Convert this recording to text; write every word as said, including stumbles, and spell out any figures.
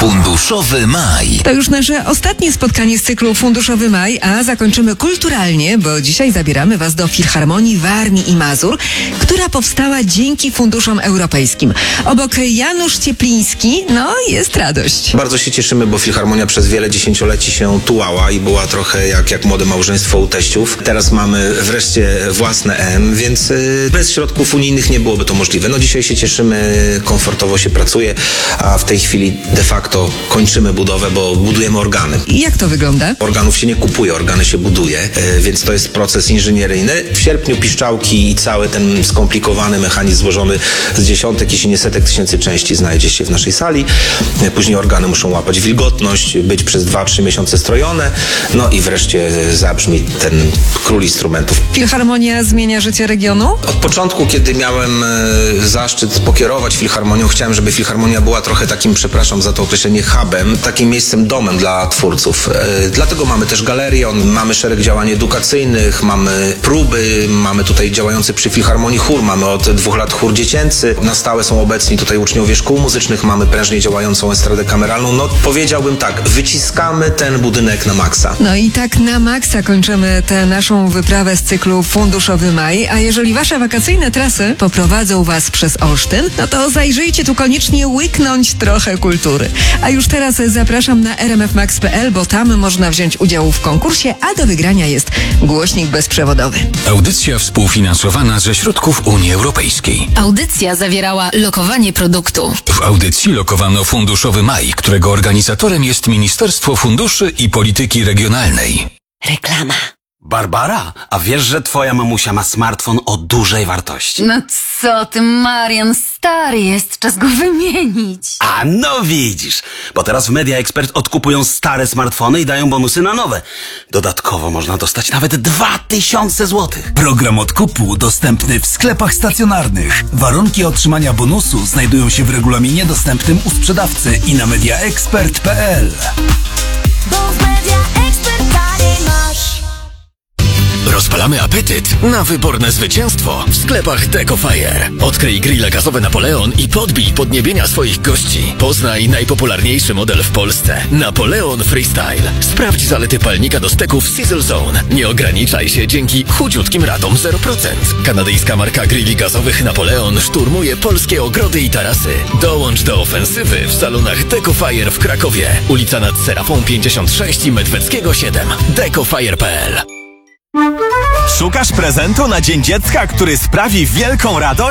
Funduszowy Maj. To już nasze ostatnie spotkanie z cyklu Funduszowy Maj, a zakończymy kulturalnie, bo dzisiaj zabieramy Was do Filharmonii Warmii i Mazur, która powstała dzięki funduszom europejskim. Obok Janusz Ciepliński, no jest radość. Bardzo się cieszymy, bo Filharmonia przez wiele dziesięcioleci się tułała i była trochę jak, jak młode małżeństwo u teściów. Teraz mamy wreszcie własne M, więc y, bez środków unijnych nie byłoby to możliwe. No dzisiaj się cieszymy, komfortowo się pracuje, a w tej chwili de facto kończymy budowę, bo budujemy organy. I jak to wygląda? Organów się nie kupuje, organy się buduje, y, więc to jest proces inżynieryjny. W sierpniu piszczałki i cały ten skomplikowany mechanizm złożony z dziesiątek, jeśli nie setek tysięcy części znajdzie się w naszej sali. Y, później organy muszą łapać wilgotność, być przez dwa trzy miesiące strojone, no i wreszcie zabrzmi ten król instrumentów. Filharmonia zmienia życie regionu? Od początku, kiedy miałem e, zaszczyt pokierować Filharmonią, chciałem, żeby Filharmonia była trochę takim, przepraszam za to określenie, hubem, takim miejscem domem dla twórców. E, dlatego mamy też galerion, mamy szereg działań edukacyjnych, mamy próby, mamy tutaj działający przy Filharmonii chór, mamy od dwóch lat chór dziecięcy, na stałe są obecni tutaj uczniowie szkół muzycznych, mamy prężnie działającą estradę kameralną. No powiedziałbym tak, wyciskamy ten budynek na maksa. No i tak na maksa kończymy tę naszą wyprawę z cyklu Funduszowy Maj, a jeżeli wasze wakacyjne trasy poprowadzą was przez Olsztyn, no to zajrzyjcie tu koniecznie łyknąć trochę kultury. A już teraz zapraszam na r m f max kropka p l, bo tam można wziąć udział w konkursie, a do wygrania jest głośnik bezprzewodowy. Audycja współfinansowana ze środków Unii Europejskiej. Audycja zawierała lokowanie produktu. W audycji lokowano Funduszowy Maj, którego organizatorem jest Ministerstwo Funduszy i Polityki Regionalnej. Reklama. Barbara, a wiesz, że twoja mamusia ma smartfon o dużej wartości? No co ty, Marian, stary jest, czas go wymienić. A no widzisz, bo teraz w Media Expert odkupują stare smartfony i dają bonusy na nowe. Dodatkowo można dostać nawet dwa tysiące złotych. Program odkupu dostępny w sklepach stacjonarnych. Warunki otrzymania bonusu znajdują się w regulaminie dostępnym u sprzedawcy i na media expert kropka p l. Rozpalamy apetyt na wyborne zwycięstwo w sklepach Decofire. Odkryj grille gazowe Napoleon i podbij podniebienia swoich gości. Poznaj najpopularniejszy model w Polsce. Napoleon Freestyle. Sprawdź zalety palnika do steków Sizzle Zone. Nie ograniczaj się dzięki chudziutkim ratom zero procent. Kanadyjska marka grilli gazowych Napoleon szturmuje polskie ogrody i tarasy. Dołącz do ofensywy w salonach Decofire w Krakowie. Ulica nad Serafą pięćdziesiąt sześć i Medweckiego siedem. decofire kropka p l. Szukasz prezentu na Dzień Dziecka, który sprawi wielką radość?